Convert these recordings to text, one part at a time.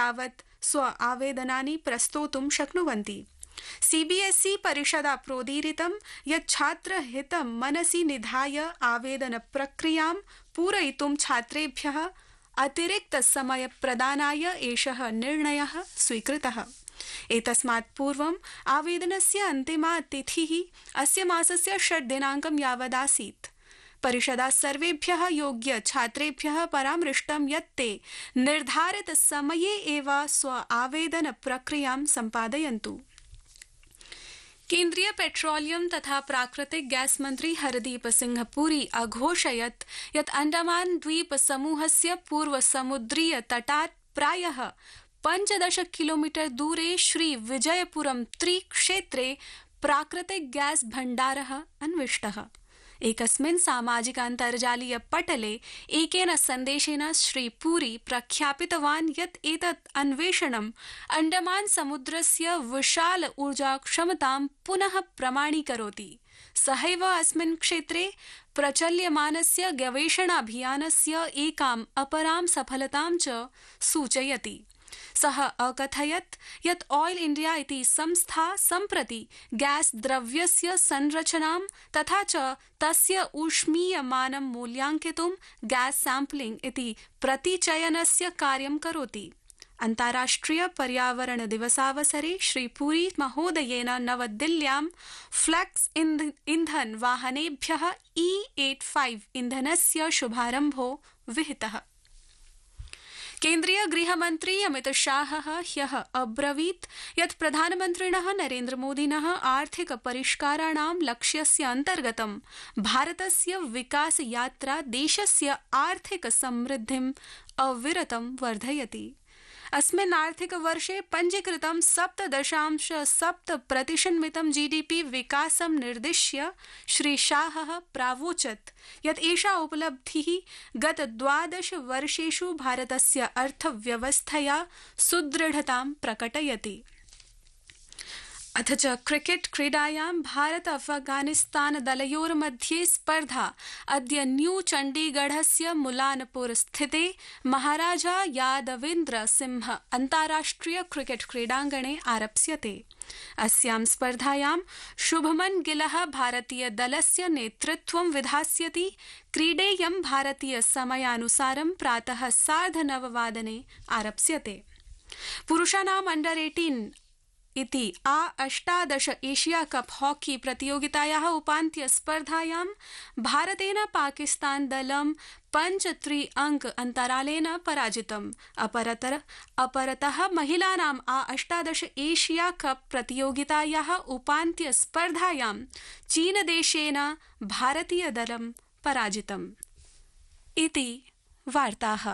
यावत् स्व आवेदनानि प्रस्तोतुं शक्नुवन्ति। CBSE परिषदा प्रोदीरितं यत् छात्रहितं मनसि निधाय आवेदनप्रक्रियां पूरयितुं छात्रेभ्यः अतिरिक्तसमयप्रदानाय एषः निर्णयः स्वीकृतः। एतस्मात् पूर्वम् आवेदनस्य अन्तिमा तिथिः अस्य मासस्य 6 दिनाङ्कं यावदासीत्। परिषदा सर्वेभ्यः योग्य छात्रेभ्यः परामृष्टं यत् ते निर्धारितसमये एव स्व आवेदनप्रक्रियां सम्पादयन्तु। केन्द्रीय पेट्रोलियम तथा प्राकृतिक गैस मन्त्री हरदीप सिंह पुरी अघोषयत् यत् अंडमान द्वीप समूहस्य पूर्वसमुद्रीय तटात् प्रायः 15 किलोमीटर दूरे श्री विजयपुरम 3 क्षेत्रे प्राकृतिक गैस भण्डारः अन्विष्टः। एकस्मिन् सामाजिकान्तर्जालीय पटले एकेन सन्देशेन श्री पुरी प्रख्यापितवान् यत् एतत् अन्वेषणम् अंडमान समुद्रस्य विशाल ऊर्जाक्षमतां पुनः प्रमाणीकरोति। सहैव अस्मिन् क्षेत्रे प्रचल्यमानस्य गवेषणाभियानस्य एकाम् अपरां सफलतां च सूचयति। सः अकथयत् यत् ऑयल इंडिया इति संस्था सम्प्रति गैस द्रव्यस्य संरचनां तथा च तस्य ऊष्मीयमानं मूल्याङ्कितुं गैस सैम्पलिंग इति प्रतिचयनस्य कार्यं करोति। अन्ताराष्ट्रिय पर्यावरण दिवसावसरे श्री पुरी महोदयेन नवदिल्ल्यां फ्लेक्स इंधन वाहनेभ्यः E85 इंधनस्य शुभारम्भो विहितः। केन्द्रीय गृहमन्त्री अमित शाहः ह्यः अब्रवीत् यत् प्रधानमन्त्रिणः नरेन्द्रमोदिनः आर्थिक परिष्काराणां लक्ष्यस्य अन्तर्गतं भारतस्य विकासयात्रा देशस्य आर्थिक समृद्धिम् अविरतं वर्धयति। अस्मिन् आर्थिकवर्षे पञ्जीकृतं 7.7% GDP विकासं निर्दिश्य श्री शाहः प्रावोचत् यत् एषा उपलब्धिः गत 12 वर्षेषु भारतस्य अर्थव्यवस्थया सुदृढतां प्रकटयति। अथ च क्रिकेट क्रीडायां भारत अफगानिस्तान दलयोर्मध्ये स्पर्धा अद्य न्यू चण्डीगढस्य मुलानपुर स्थिते महाराजा यादवेन्द्र सिंह अन्ताराष्ट्रिय क्रिकेट क्रीडाङ्गणे आरप्स्यते। अस्यां स्पर्धायां शुभमन गिलः भारतीय दलस्य नेतृत्वं विधास्यति। क्रीडेयं भारतीय समयानुसारं प्रातः 9:30 आरप्स्यते। पुरुषाणाम् अंडर-18 इति A18 एशिया कप हॉकी प्रतियोगितायाः उपान्त्य स्पर्धायां भारतेन पाकिस्तान दलं 5-3 अंक अन्तरालेन पराजितम्। अपरतः महिलानाम् A18 एशिया कप प्रतियोगितायाः उपान्त्य स्पर्धायां चीनदेशेन भारतीय दलं पराजितम्। इति वार्ताः।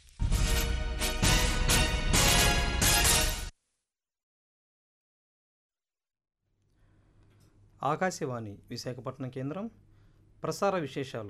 ఆకాశవాణి విశాఖపట్నం కేంద్రం ప్రసార విశేషాలు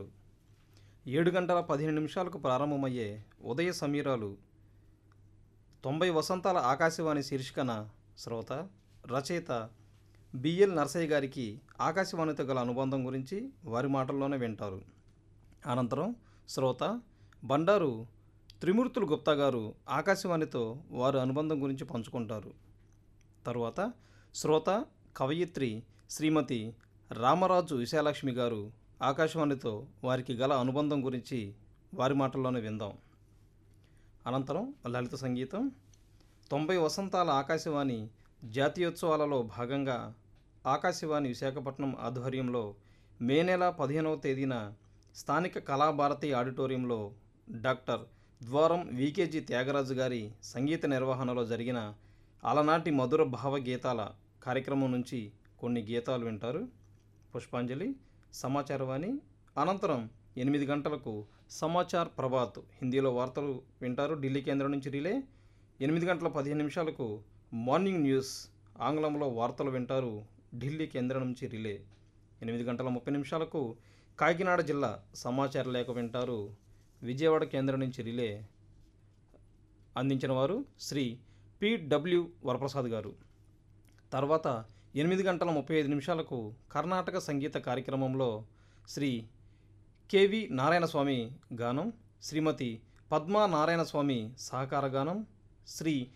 7:15 ప్రారంభమయ్యే ఉదయ సమీరాలు 90 వసంతాల ఆకాశవాణి శీర్షికన శ్రోత రచయిత బిఎల్ నరసయ్య గారికి ఆకాశవాణితో గల అనుబంధం గురించి వారి మాటల్లోనే వింటారు. అనంతరం శ్రోత బండారు త్రిమూర్తులు గుప్తా గారు ఆకాశవాణితో వారి అనుబంధం గురించి పంచుకుంటారు. తరువాత శ్రోత కవయిత్రి శ్రీమతి రామరాజు విశాలక్ష్మి గారు ఆకాశవాణితో వారికి గల అనుబంధం గురించి వారి మాటల్లోనే విందాం. అనంతరం లలిత సంగీతం. 90 వసంతాల ఆకాశవాణి జాతీయోత్సవాలలో భాగంగా ఆకాశవాణి విశాఖపట్నం ఆధ్వర్యంలో మే నెల 15వ తేదీన స్థానిక కళాభారతి ఆడిటోరియంలో డాక్టర్ ద్వారం వికేజీ త్యాగరాజు గారి సంగీత నిర్వహణలో జరిగిన అలనాటి మధుర భావగీతాల కార్యక్రమం నుంచి కొన్ని గీతాలు వింటారు. పుష్పాంజలి, సమాచారవాణి. అనంతరం 8 గంటలకు సమాచార్ ప్రభాత్ హిందీలో వార్తలు వింటారు, ఢిల్లీ కేంద్రం నుంచి రిలే. 8:15 మార్నింగ్ న్యూస్ ఆంగ్లంలో వార్తలు వింటారు, ఢిల్లీ కేంద్రం నుంచి రిలే. 8:30 కాకినాడ జిల్లా సమాచార లేఖ వింటారు, విజయవాడ కేంద్రం నుంచి రిలే. అందించిన వారు శ్రీ పిడబ్ల్యూ వరప్రసాద్ గారు. తర్వాత 8:35 కర్ణాటక సంగీత కార్యక్రమంలో శ్రీ కెవి నారాయణస్వామి గానం, శ్రీమతి పద్మా నారాయణస్వామి సహకార గానం, శ్రీ